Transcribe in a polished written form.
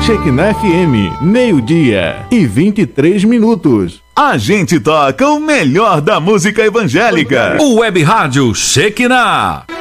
Shekinah FM, meio-dia e 23 minutos. A gente toca o melhor da música evangélica. O Web Rádio Shekinah.